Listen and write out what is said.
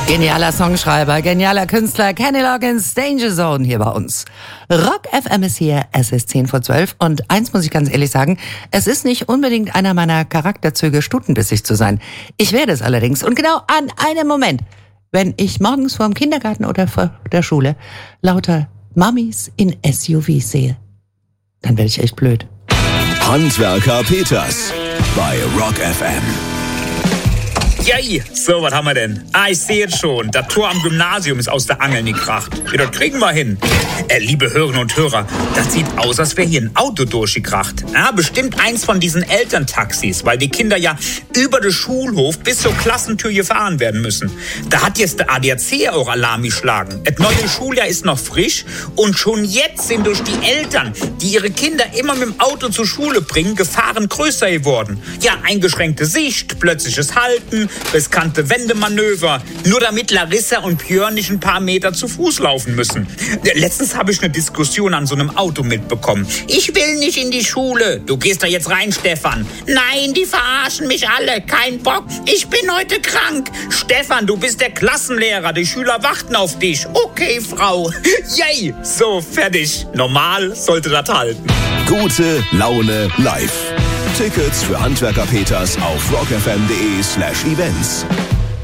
Genialer Songschreiber, genialer Künstler, Kenny Loggins, Danger Zone hier bei uns. Rock FM ist hier, es ist 10:12 und eins muss ich ganz ehrlich sagen, es ist nicht unbedingt einer meiner Charakterzüge, stutenbissig zu sein. Ich werde es allerdings und genau an einem Moment, wenn ich morgens vor dem Kindergarten oder vor der Schule lauter Mamis in SUVs sehe, dann werde ich echt blöd. Handwerker Peters bei Rock FM. Yay, so, was haben wir denn? Ich sehe es schon. Das Tor am Gymnasium ist aus der Angel gekracht. Ja, das kriegen wir hin. Liebe Hörerinnen und Hörer, das sieht aus, als wäre hier ein Auto durchgekracht. Ja, bestimmt eins von diesen Elterntaxis, weil die Kinder ja über den Schulhof bis zur Klassentür gefahren werden müssen. Da hat jetzt der ADAC auch Alarm geschlagen. Das neue Schuljahr ist noch frisch und schon jetzt sind durch die Eltern, die ihre Kinder immer mit dem Auto zur Schule bringen, Gefahren größer geworden. Ja, eingeschränkte Sicht, plötzliches Halten, riskante Wendemanöver, nur damit Larissa und Björn nicht ein paar Meter zu Fuß laufen müssen. Letztens habe ich eine Diskussion an so einem Auto mitbekommen. Ich will nicht in die Schule. Du gehst da jetzt rein, Stefan. Nein, die verarschen mich alle. Kein Bock. Ich bin heute krank. Stefan, du bist der Klassenlehrer. Die Schüler warten auf dich. Okay, Frau. Yay. So, fertig. Normal sollte das halten. Gute Laune live. Tickets für Handwerker Peters auf rockfm.de/events.